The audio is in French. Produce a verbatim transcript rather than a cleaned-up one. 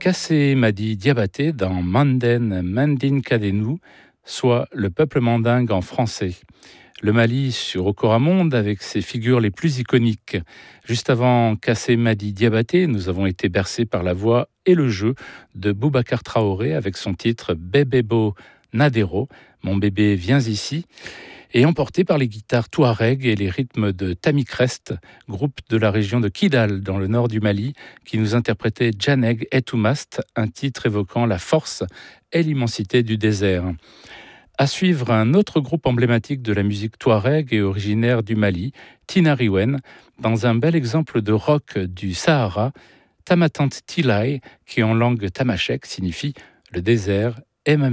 Kassé Madi Diabaté dans Manden Mandin Kadenu, soit le peuple mandingue en français. Le Mali sur Okoramonde avec ses figures les plus iconiques. Juste avant Kassé Madi Diabaté, nous avons été bercés par la voix et le jeu de Boubacar Traoré avec son titre Bébébo Nadero, mon bébé viens ici, et emporté par les guitares touareg et les rythmes de Tamikrest, groupe de la région de Kidal dans le nord du Mali, qui nous interprétait Janeg et Toumast, un titre évoquant la force et l'immensité du désert. À suivre un autre groupe emblématique de la musique touareg et originaire du Mali, Tinariwen, dans un bel exemple de rock du Sahara, Tamatant Tilai, qui en langue tamashek signifie « le désert est ma maison ».